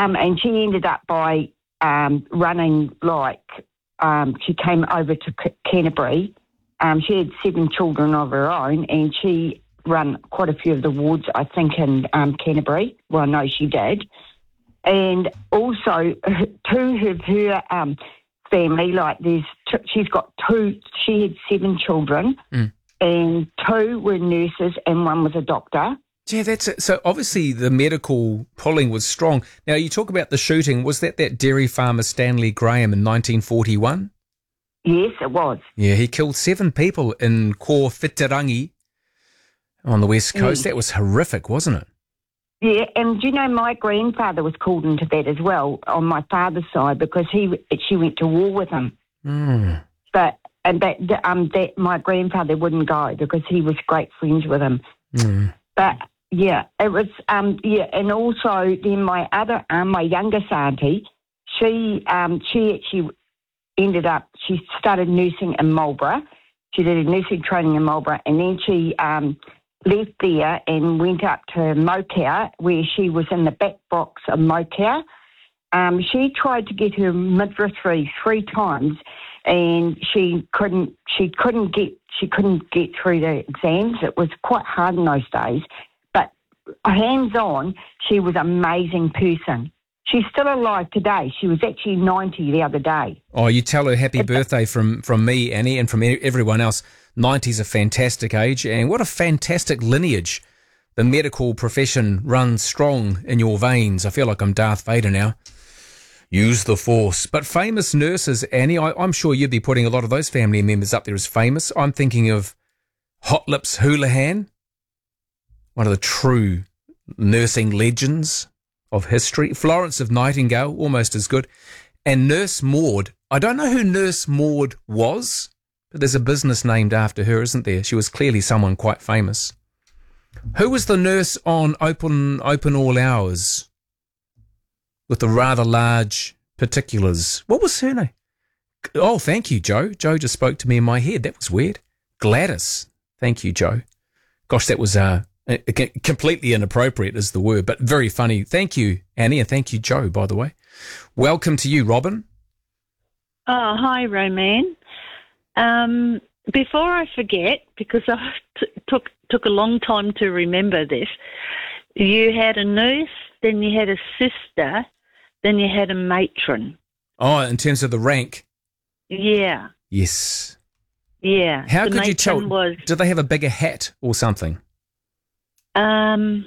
and she ended up by running she came over to Canterbury. She had 7 children of her own, and she ran quite a few of the wards, I think, in Canterbury. Well, I know she did. And also, 2 of her family, she's got 2, she had 7 children, and 2 were nurses and 1 was a doctor. Yeah, that's it. So obviously the medical pulling was strong. Now, you talk about the shooting. Was that dairy farmer Stanley Graham in 1941? Yes, it was. Yeah, he killed 7 people in Kōwhitirangi on the West Coast. That was horrific, wasn't it? Yeah, and do you know my grandfather was called into that as well on my father's side because she went to war with him. But my grandfather wouldn't go because he was great friends with him. But yeah, it was and also then my youngest auntie, she actually ended up, she started nursing in Marlborough. She did a nursing training in Marlborough, and then she left there and went up to Mokau, where she was in the back box of Mokau. She tried to get her midwifery 3 times, and she couldn't get through the exams. It was quite hard in those days. But hands-on, she was an amazing person. She's still alive today. She was actually 90 the other day. Oh, you tell her happy birthday from me, Annie, and from everyone else. 90's a fantastic age, and what a fantastic lineage. The medical profession runs strong in your veins. I feel like I'm Darth Vader now. Use the Force. But famous nurses, Annie, I'm sure you'd be putting a lot of those family members up there as famous. I'm thinking of Hot Lips Houlihan, one of the true nursing legends of history. Florence of Nightingale, almost as good. And Nurse Maud. I don't know who Nurse Maud was, but there's a business named after her, isn't there? She was clearly someone quite famous. Who was the nurse on Open All Hours with the rather large particulars? What was her name? Oh, thank you, Joe. Joe just spoke to me in my head. That was weird. Gladys. Thank you, Joe. Gosh, that was completely inappropriate is the word, but very funny. Thank you, Annie, and thank you, Joe, by the way. Welcome to you, Robin. Oh, hi, Roman. Before I forget, because I took a long time to remember this, you had a nurse, then you had a sister, then you had a matron. Oh, in terms of the rank? Yeah. Yes. Yeah. How could you tell? Did they have a bigger hat or something? Well,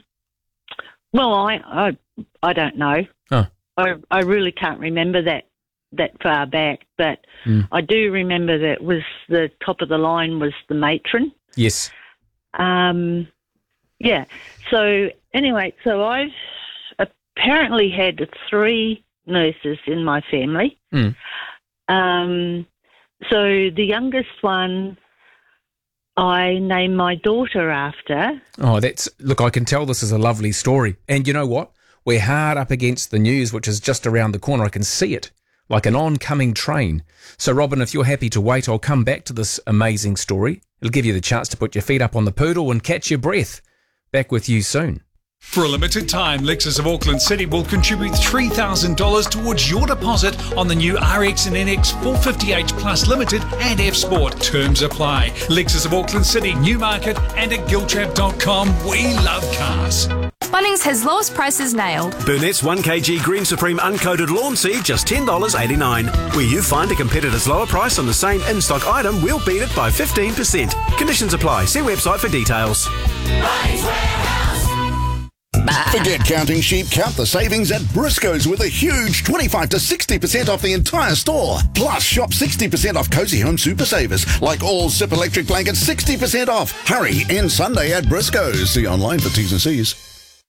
I don't know. Oh. I really can't remember that far back, but I do remember that was the top of the line was the matron. Yes. Yeah. So anyway, so I've apparently had 3 nurses in my family. So the youngest one I named my daughter after. Oh, look, I can tell this is a lovely story. And you know what? We're hard up against the news, which is just around the corner. I can see it like an oncoming train. So, Robin, if you're happy to wait, I'll come back to this amazing story. It'll give you the chance to put your feet up on the poodle and catch your breath. Back with you soon. For a limited time, Lexus of Auckland City will contribute $3,000 towards your deposit on the new RX and NX 450h Plus Limited and F Sport. Terms apply. Lexus of Auckland City, Newmarket and at giltrap.com. We love cars. Bunnings has lowest prices nailed. Burnett's 1kg Green Supreme uncoated lawn seed, just $10.89. Where you find a competitor's lower price on the same in-stock item, we'll beat it by 15%. Conditions apply. See website for details. Bunnings Warehouse. Forget counting sheep, count the savings at Briscoe's with a huge 25 to 60% off the entire store. Plus, shop 60% off Cozy Home Super Savers, like all Zip electric blankets, 60% off. Hurry, end Sunday at Briscoe's. See online for T's and C's.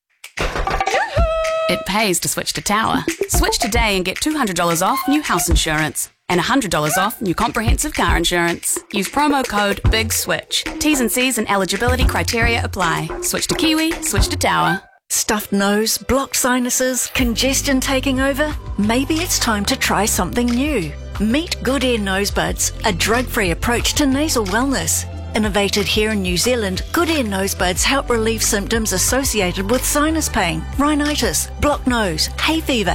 It pays to switch to Tower. Switch today and get $200 off new house insurance and $100 off new comprehensive car insurance. Use promo code BIGSWITCH. T's and C's and eligibility criteria apply. Switch to Kiwi, switch to Tower. Stuffed nose, blocked sinuses, congestion taking over? Maybe it's time to try something new. Meet Good Air Nose Buds, a drug-free approach to nasal wellness. Innovated here in New Zealand, Good Air Nose Buds help relieve symptoms associated with sinus pain, rhinitis, blocked nose, hay fever,